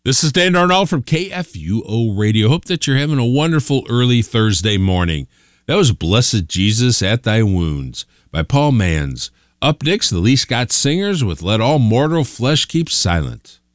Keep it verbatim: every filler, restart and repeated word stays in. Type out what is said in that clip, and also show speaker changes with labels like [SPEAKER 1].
[SPEAKER 1] This is Dan Darnall from K F U O Radio. Hope that you're having a wonderful early Thursday morning. That was Blessed Jesus at Thy Wounds by Paul Manz. Up next, the Lee Scott Singers with Let All Mortal Flesh Keep Silent.